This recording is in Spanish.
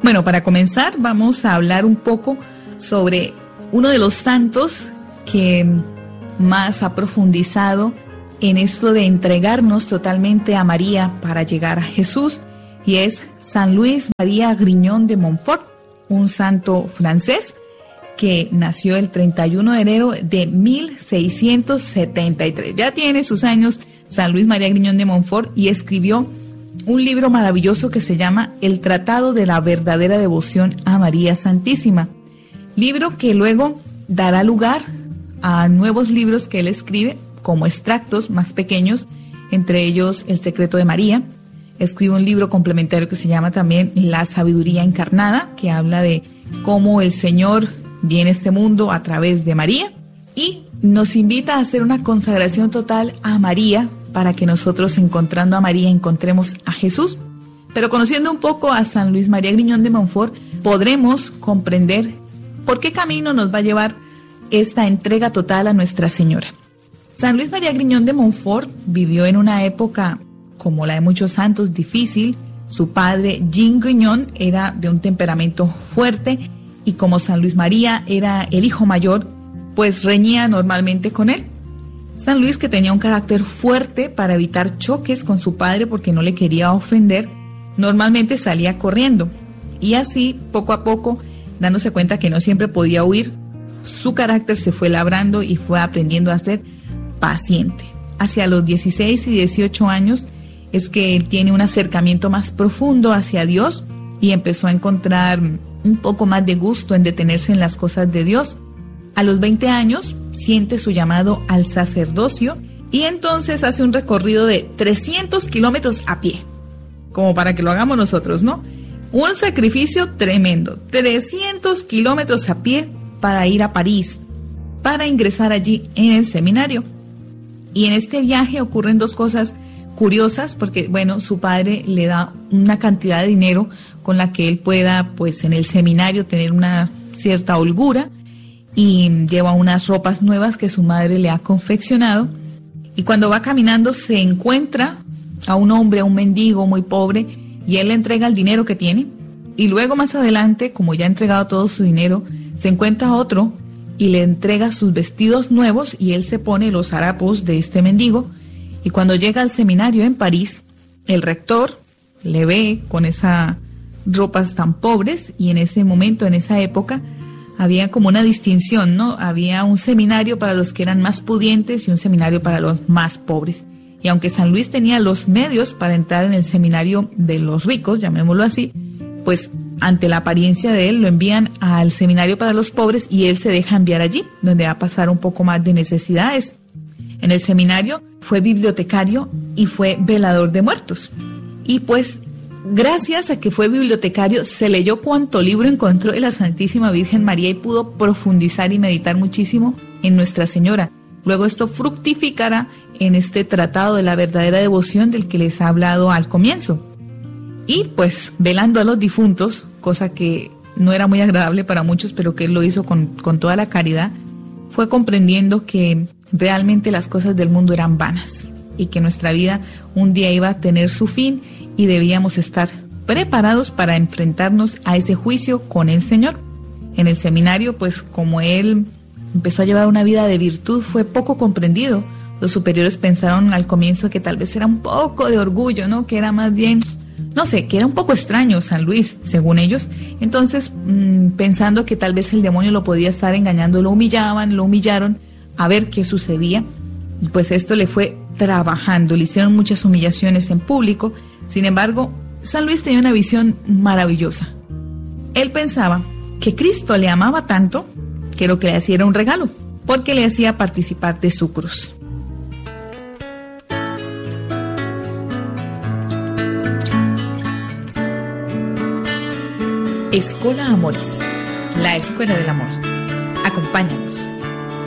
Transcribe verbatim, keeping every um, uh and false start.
Bueno, para comenzar vamos a hablar un poco sobre uno de los santos que más ha profundizado en esto de entregarnos totalmente a María para llegar a Jesús, y es San Luis María Grignon de Montfort, un santo francés que nació el treinta y uno de enero de mil seiscientos setenta y tres. Ya tiene sus años San Luis María Grignon de Montfort y escribió un libro maravilloso que se llama El Tratado de la Verdadera Devoción a María Santísima, libro que luego dará lugar a nuevos libros que él escribe como extractos más pequeños, entre ellos El Secreto de María. Escribe un libro complementario que se llama también La Sabiduría Encarnada, que habla de cómo el Señor viene a este mundo a través de María, y nos invita a hacer una consagración total a María para que nosotros, encontrando a María, encontremos a Jesús. Pero conociendo un poco a San Luis María Grignon de Montfort, podremos comprender por qué camino nos va a llevar esta entrega total a Nuestra Señora. San Luis María Grignon de Montfort vivió en una época, como la de muchos santos, difícil. Su padre, Jean Grignon, era de un temperamento fuerte, y como San Luis María era el hijo mayor, pues reñía normalmente con él. San Luis, que tenía un carácter fuerte para evitar choques con su padre porque no le quería ofender, normalmente salía corriendo, y así, poco a poco, dándose cuenta que no siempre podía huir, su carácter se fue labrando y fue aprendiendo a ser paciente. Hacia los dieciséis y dieciocho años es que él tiene un acercamiento más profundo hacia Dios y empezó a encontrar un poco más de gusto en detenerse en las cosas de Dios. A los veinte años siente su llamado al sacerdocio y entonces hace un recorrido de trescientos kilómetros a pie, como para que lo hagamos nosotros, ¿no? Un sacrificio tremendo, trescientos kilómetros a pie para ir a París, para ingresar allí en el seminario. Y en este viaje ocurren dos cosas curiosas, porque, bueno, su padre le da una cantidad de dinero con la que él pueda, pues, en el seminario tener una cierta holgura, y lleva unas ropas nuevas que su madre le ha confeccionado, y cuando va caminando se encuentra a un hombre, a un mendigo muy pobre, y él le entrega el dinero que tiene, y luego más adelante, como ya ha entregado todo su dinero, se encuentra a otro y le entrega sus vestidos nuevos, y él se pone los harapos de este mendigo, y cuando llega al seminario en París, el rector le ve con esas ropas tan pobres, y en ese momento, en esa época, había como una distinción, ¿no? Había un seminario para los que eran más pudientes y un seminario para los más pobres. Y aunque San Luis tenía los medios para entrar en el seminario de los ricos, llamémoslo así, pues ante la apariencia de él lo envían al seminario para los pobres, y él se deja enviar allí, donde va a pasar un poco más de necesidades. En el seminario fue bibliotecario y fue velador de muertos. Y pues, gracias a que fue bibliotecario, se leyó cuanto libro encontró de la Santísima Virgen María y pudo profundizar y meditar muchísimo en Nuestra Señora. Luego esto fructificará en este tratado de la verdadera devoción del que les he hablado al comienzo. Y pues, velando a los difuntos, cosa que no era muy agradable para muchos, pero que él lo hizo con, con toda la caridad, fue comprendiendo que realmente las cosas del mundo eran vanas y que nuestra vida un día iba a tener su fin, y debíamos estar preparados para enfrentarnos a ese juicio con el Señor. En el seminario, pues como él empezó a llevar una vida de virtud, fue poco comprendido. Los superiores pensaron al comienzo que tal vez era un poco de orgullo, ¿no? Que era más bien, no sé, que era un poco extraño San Luis, según ellos. Entonces, mmm, pensando que tal vez el demonio lo podía estar engañando, lo humillaban, lo humillaron a ver qué sucedía. Y pues esto le fue trabajando, le hicieron muchas humillaciones en público. Sin embargo, San Luis tenía una visión maravillosa. Él pensaba que Cristo le amaba tanto que lo que le hacía era un regalo, porque le hacía participar de su cruz. Escola Amoris, la escuela del amor. Acompáñanos.